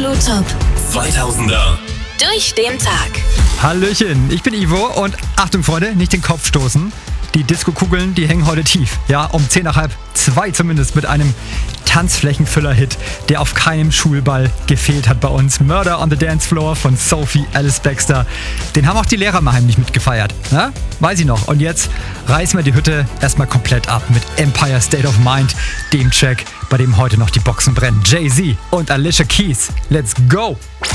Top 2000er. durch den Tag. Hallöchen, ich bin Ivo und Achtung Freunde, nicht den Kopf stoßen. Die Disco-Kugeln, die hängen heute tief. Ja, um 2 zumindest mit einem Tanzflächenfüller-Hit, der auf keinem Schulball gefehlt hat bei uns. Murder on the Dance Floor von Sophie Alice Baxter. Den haben auch die Lehrer mal heimlich mitgefeiert. Na? Weiß ich noch. Und jetzt reißen wir die Hütte erstmal komplett ab mit Empire State of Mind, dem Track, bei dem heute noch die Boxen brennen. Jay-Z und Alicia Keys. Let's go!